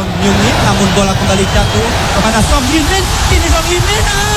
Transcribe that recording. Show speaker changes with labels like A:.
A: Myung Min, namun bola kembali jatuh kepada Song Hyun Min. Kini Song Hyun Min